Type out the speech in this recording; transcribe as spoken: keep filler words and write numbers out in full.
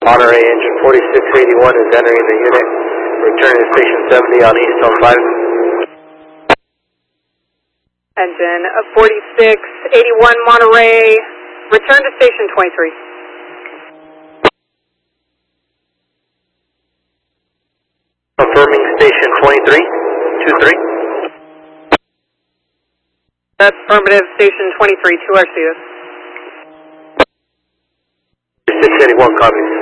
Monterey engine forty-six eighty-one is entering the unit, returning to station seventy on Eastone five. Engine forty-six eighty-one Monterey, return to station twenty-three. Confirming station twenty-three, two three. That's affirmative, station twenty-three, two R C S. six eighty-one, copy.